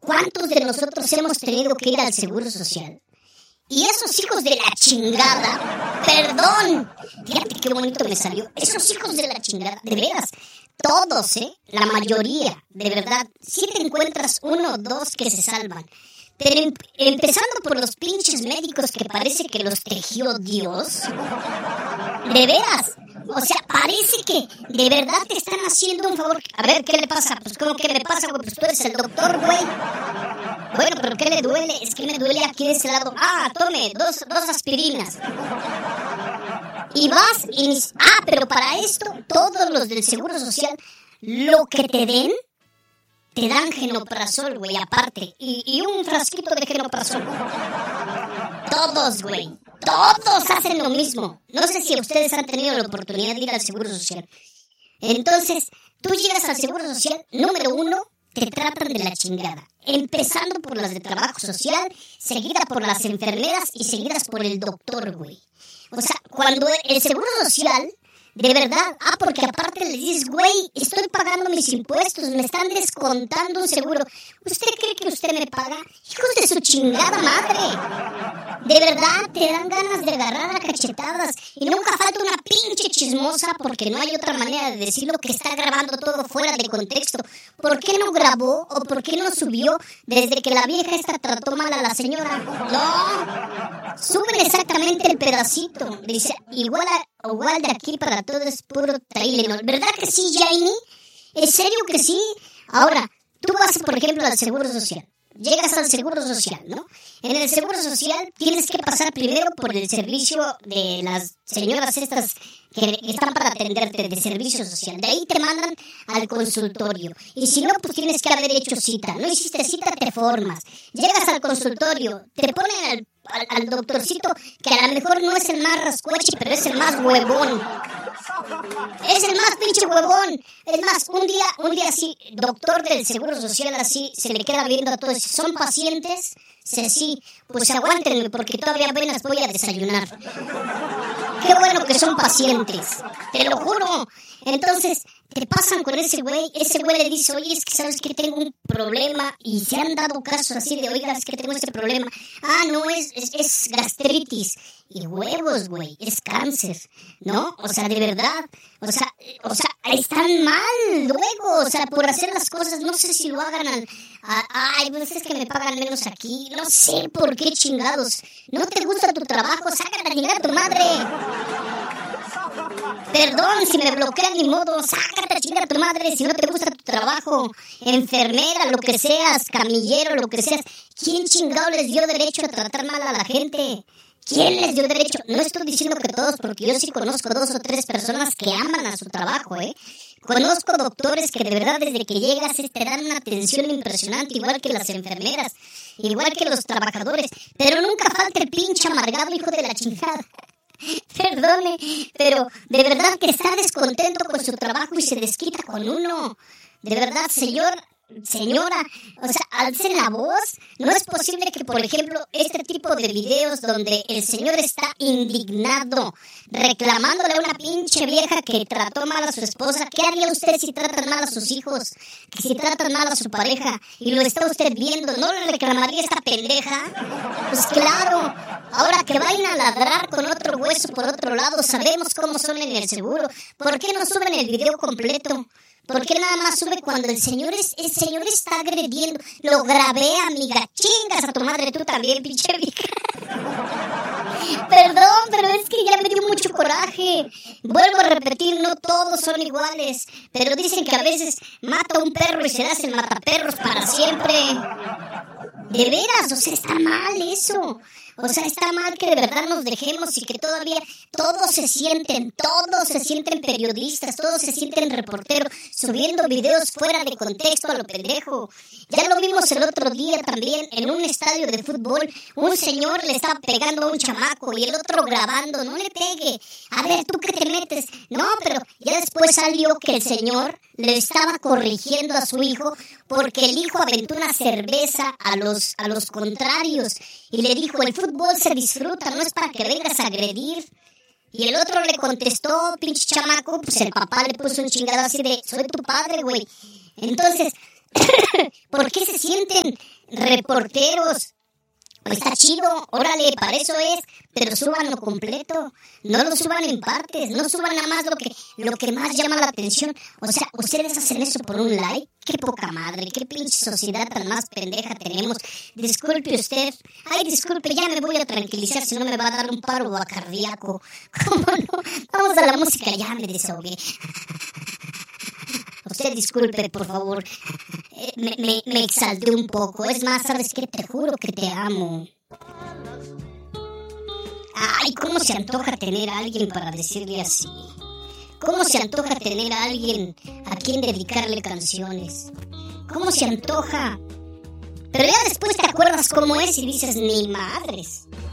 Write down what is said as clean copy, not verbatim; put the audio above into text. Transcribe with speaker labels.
Speaker 1: ¿cuántos de nosotros hemos tenido que ir al Seguro Social? Y esos hijos de la chingada, perdón, fíjate qué bonito me salió, esos hijos de la chingada, de veras, todos, la mayoría, de verdad, sí te encuentras uno o dos que se salvan. Pero empezando por los pinches médicos que parece que los tejió Dios, de veras, o sea, parece que de verdad te están haciendo un favor. A ver, ¿qué le pasa? Pues, ¿cómo que le pasa, güey? Pues tú eres el doctor, güey. Bueno, ¿pero qué le duele? Es que me duele aquí de ese lado. Ah, tome, dos aspirinas. Y vas y... pero para esto, todos los del Seguro Social, lo que te den, te dan genoprazol, güey, aparte. Y un frasquito de genoprazol. Todos, güey. Todos hacen lo mismo. No sé si ustedes han tenido la oportunidad de ir al Seguro Social. Entonces, tú llegas al Seguro Social, número 1, te tratan de la chingada. Empezando por las de trabajo social, seguida por las enfermeras y seguidas por el doctor, güey. O sea, cuando el Seguro Social... De verdad, porque aparte le dices, güey, estoy pagando mis impuestos, me están descontando un seguro. ¿Usted cree que usted me paga? ¡Hijos de su chingada madre! De verdad, te dan ganas de agarrar a cachetadas. Y nunca falta una pinche chismosa, porque no hay otra manera de decirlo, que está grabando todo fuera de contexto. ¿Por qué no grabó o por qué no subió desde que la vieja esta trató mal a la señora? No, suben exactamente el pedacito. Dice, igual de aquí para todo es puro trailer, ¿verdad que sí, Jaime? ¿En serio que sí? Ahora, tú vas, por ejemplo, al Seguro Social. Llegas al Seguro Social, ¿no? En el Seguro Social tienes que pasar primero por el servicio de las señoras estas que están para atenderte, de servicio social. De ahí te mandan al consultorio. Y si no, pues tienes que haber hecho cita. No hiciste cita, te formas. Llegas al consultorio, te ponen al doctorcito, que a lo mejor no es el más rascuache, pero es el más huevón. Es el más pinche huevón. Es más, un día así, doctor del Seguro Social, así, se le queda viendo a todos. ¿Son pacientes? Sí, pues aguántenme, porque todavía apenas voy a desayunar. Qué bueno que son pacientes, te lo juro. Entonces, te pasan con ese güey le dice, oye, es que sabes que tengo un problema, y se han dado casos así de, oiga, es que tengo ese problema. Ah, no, es gastritis. Y huevos, güey, es cáncer, ¿no? O sea, de verdad, o sea, están mal luego, o sea, por hacer las cosas, no sé si lo hagan ay, pues es que me pagan menos aquí, no sé por qué chingados. ¿No te gusta tu trabajo? Sácate a chingar a tu madre. Perdón si me bloquean, ni modo, sácate a chingar a tu madre si no te gusta tu trabajo. Enfermera, lo que seas, camillero, lo que seas. ¿Quién chingado les dio derecho a tratar mal a la gente? ¿Quién les dio derecho? No estoy diciendo que todos, porque yo sí conozco 2 o 3 personas que aman a su trabajo, Conozco doctores que de verdad desde que llegas te dan una atención impresionante, igual que las enfermeras, igual que los trabajadores, pero nunca falta el pinche amargado hijo de la chingada. Perdone, pero de verdad que está descontento con su trabajo y se desquita con uno. De verdad, señora, o sea, alcen la voz. No es posible que, por ejemplo, este tipo de videos donde el señor está indignado, reclamándole a una pinche vieja que trató mal a su esposa. ¿Qué haría usted si tratan mal a sus hijos? Que si tratan mal a su pareja y lo está usted viendo, ¿no le reclamaría a esta pendeja? Pues claro. Ahora que vayan a ladrar con otro hueso por otro lado, sabemos cómo son en el seguro. ¿Por qué no suben el video completo? ¿Por qué nada más sube cuando el señor está agrediendo? Lo grabé, amiga. Chingas a tu madre tú también, pinche vieja. Perdón, pero es que ya me dio mucho coraje. Vuelvo a repetir, no todos son iguales. Pero dicen que a veces mata a un perro y se hace el mataperros para siempre. De veras, o sea, está mal eso. O sea, está mal que de verdad nos dejemos y que todavía todos se sienten periodistas, todos se sienten reporteros, subiendo videos fuera de contexto a lo pendejo. Ya lo vimos el otro día también en un estadio de fútbol. Un señor le estaba pegando a un chamaco y el otro grabando. No le pegue. A ver, ¿tú qué te metes? No, pero ya después salió que el señor le estaba corrigiendo a su hijo porque el hijo aventó una cerveza a los contrarios y le dijo, el fútbol se disfruta, no es para que vengas a agredir. Y el otro le contestó, pinche chamaco, pues el papá le puso un chingado así de, soy tu padre, güey. Entonces, ¿por qué se sienten reporteros. Está chido, órale, para eso es, pero súbanlo completo, no lo suban en partes, no suban nada más lo que más llama la atención. O sea, ustedes hacen eso por un like, qué poca madre, qué pinche sociedad tan más pendeja tenemos. Disculpe usted, ay, disculpe, ya me voy a tranquilizar, si no me va a dar un paro cardíaco. ¿Cómo no? Vamos a la música, ya me desahogué. Usted disculpe, por favor, me exalté un poco. Es más, ¿sabes qué? Te juro que te amo. Ay, ¿cómo se antoja tener a alguien para decirle así? ¿Cómo se antoja tener a alguien a quien dedicarle canciones? ¿Cómo se antoja? Pero ya después te acuerdas cómo es y dices, ni madres.